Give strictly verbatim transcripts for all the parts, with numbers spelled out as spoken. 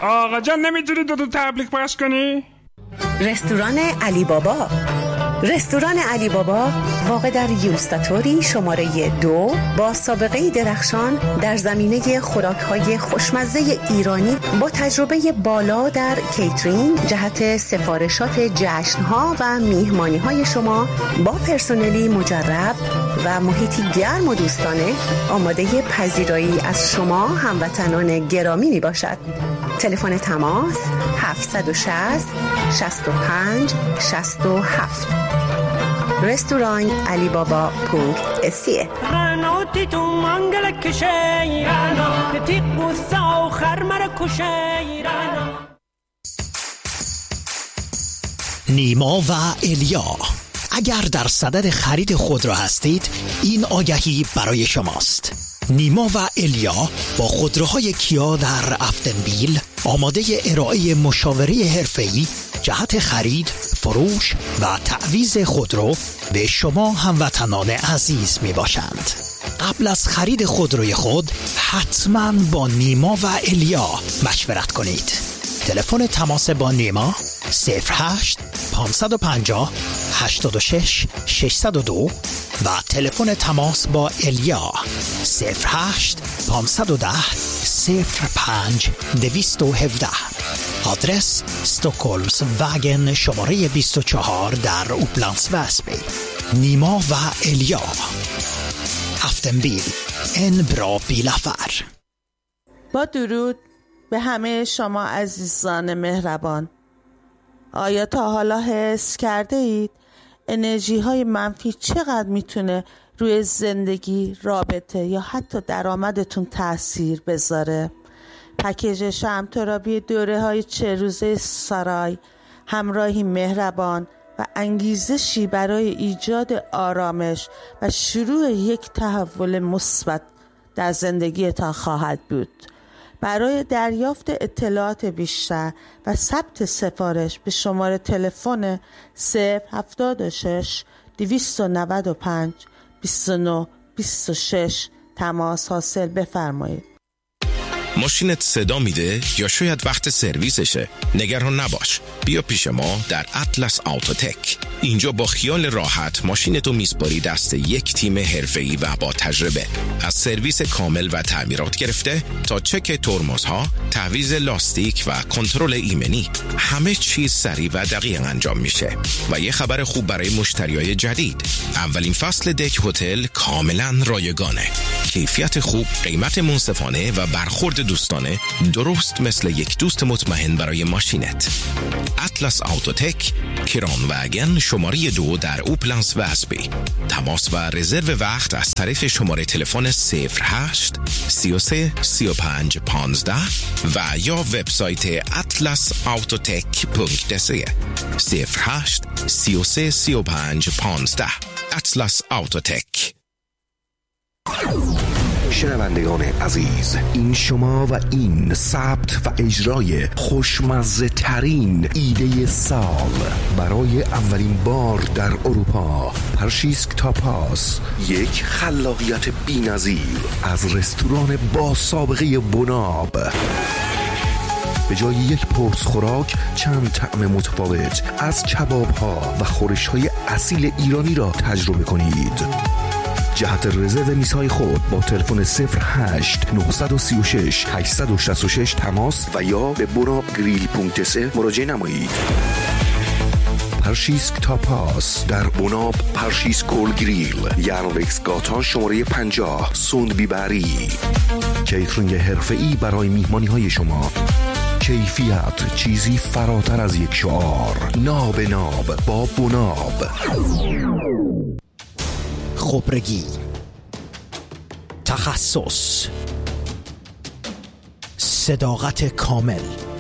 آقا جان نمیتونی دو تا تبلیغ پخش کنی؟ رستوران علی بابا. رستوران علی بابا واقع در یوستاتوری شماره دو با سابقه درخشان در زمینه خوراک‌های خوشمزه ایرانی با تجربه بالا در کیترینگ جهت سفارشات جشن‌ها و میهمانی‌های شما با پرسنلی مجرب و محیطی گرم و دوستانه آماده پذیرایی از شما هموطنان گرامی میباشد. تلفن تماس هفت شش صفر شش پنج شش هفت. رستوران علی بابا پونک اسیه. نیما و الیا، اگر در صدد خرید خودرو هستید این آگهی برای شماست. نیما و الیا با خودروهای کیا در افتنبیل آماده ارائه مشاوره حرفه‌ای جهت خرید، فروش و تعویض خودرو به شما هموطنان عزیز می باشند. قبل از خرید خودروی خود حتما با نیما و الیا مشورت کنید. تلفن تماس با نیما صفر هشت پانصد و پنجاه هشتاد و شش ششصد و دو و تلفن تماس با الیا صفر هشت پانصد و ده صفر پنج دویست و هفده. آدرس استکهلمس واگن شماره بیست و چهار در اوپلندس وسبی. نیما و الیا، افتنبیل، ان برا بیلافر. با درود به همه شما عزیزان مهربان. آیا تا حالا حس کرده اید انرژی های منفی چقدر میتونه روی زندگی، رابطه یا حتی درآمدتون تأثیر بذاره؟ پکیج شمع ترابی دوره های چه روزه سارای همراهی مهربان و انگیزشی برای ایجاد آرامش و شروع یک تحول مثبت در زندگیتان خواهد بود. برای دریافت اطلاعات بیشتر و ثبت سفارش به شماره تلفن صفر هفتاد و شش دویست و نود و پنج بیست و نه بیست و شش تماس حاصل بفرمایید. ماشینت صدا میده یا شاید وقت سرویسشه؟ نگران نباش، بیا پیش ما در اطلس آوتوتک. اینجا با خیال راحت ماشینتو میسپاری دست یک تیم حرفه‌ای و با تجربه. از سرویس کامل و تعمیرات گرفته تا چک ترمزها، تعویض لاستیک و کنترل ایمنی، همه چیز سریع و دقیق انجام میشه. و یه خبر خوب برای مشتریای جدید، اولین فصل دک هتل کاملا رایگانه. کیفیت خوب، قیمت منصفانه و برخورد دوستانه، درست مثل یک دوست مطمئن برای ماشینت. اطلس آوتوتک، کران واگن شماره دو در اوپلندس وسبی. تماس و رزرو وقت از طریق شماره تلفن صفر هشت سی و سه سی و پنج پانزده و یا وبسایت اطلس آوتوتک پونک دسیه. صفر هشت سی و سه سی و پنج پانزده. اطلس آوتوتک. شنوندگان عزیز، این شما و این ثبت و اجرای خوشمزه ترین ایده سال برای اولین بار در اروپا، پرشیسک تاپاس، یک خلاقیت بی‌نظیر از رستوران با سابقه بناب. به جای یک پرس خوراک چند طعم متفاوت از کباب ها و خورش های اصیل ایرانی را تجربه کنید. جهت رزرو میزهای خود با تلفن صفر هشت نه سه شش هشت شش شش تماس و یا به بناب گریل پونک دسه مراجعه نمایید. پرشیسک تاپاس در بناب پرشیسک گل گریل، یانوکس گاتا شماره پنجاه، سوند بیبری. کیترینگ حرفه‌ای برای میهمانی های شما. کیفیت چیزی فراتر از یک شعار. ناب ناب با بناب. خبرگی، تخصص، صداقت کامل.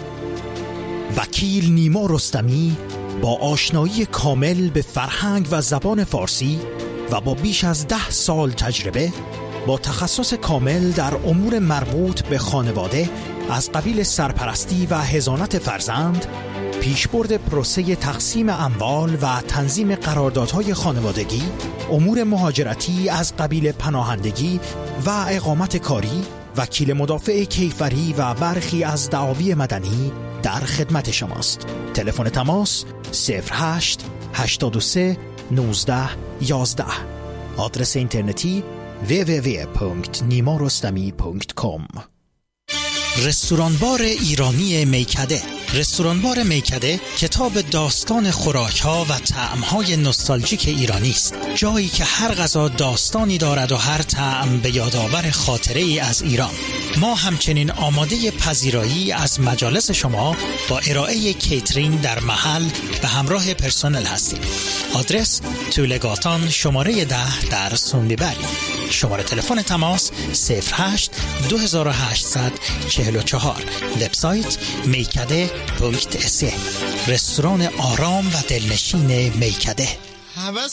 وکیل نیما رستمی با آشنایی کامل به فرهنگ و زبان فارسی و با بیش از ده سال تجربه با تخصص کامل در امور مربوط به خانواده از قبیل سرپرستی و حضانت فرزند، پیشبرد پروسه تقسیم اموال و تنظیم قراردادهای خانوادگی، امور مهاجرتی از قبیل پناهندگی و اقامت کاری وکیل مدافع کیفری و برخی از دعاوی مدنی در خدمت شماست. تلفن تماس صفر هشت هشتاد و سه نوزده یازده. آدرس اینترنتی دبلیو دبلیو دبلیو دات نیما رستمی دات کام. رستوران بار ایرانی میکده. رستوران بار میکده کتاب داستان خوراک‌ها و طعم‌های نوستالژیک ایرانی است. جایی که هر غذا داستانی دارد و هر طعم به یادآور خاطره‌ای از ایران. ما همچنین آماده پذیرایی از مجالس شما با ارائه کیترینگ در محل به همراه پرسنل هستیم. آدرس طولگاتان شماره ده در سوندیبری. شماره تلفن تماس صفر هشت دو هزار و هشتصد چهل و چهار. وبسایت میکده دات اس ای. رستوران آرام و دلنشین میکده. هوس